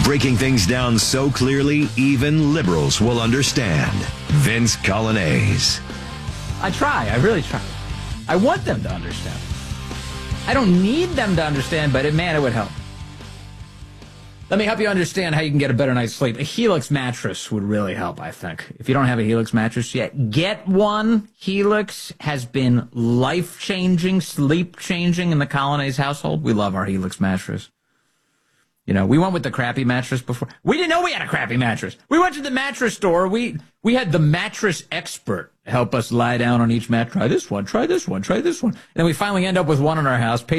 breaking things down so clearly even liberals will understand. Vince Coglianese. I really try. I want them to understand. I don't need them to understand, but man, it would help. Let me help you understand how you can get a better night's sleep. A Helix mattress would really help, I think. If you don't have a Helix mattress yet, get one. Helix has been life-changing, sleep-changing in the Coglianese household. We love our Helix mattress. You know, we went with the crappy mattress before. We didn't know we had a crappy mattress. We went to the mattress store. We had the mattress expert help us lie down on each mat. Try this one, try this one, try this one. And then we finally end up with one in our house.